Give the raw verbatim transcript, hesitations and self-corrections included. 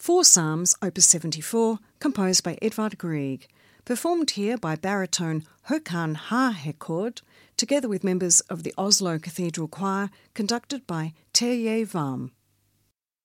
Four Psalms, Opus seventy-four, composed by Edvard Grieg, performed here by baritone Håkan Harhekord, together with members of the Oslo Cathedral Choir, conducted by Terje Vam.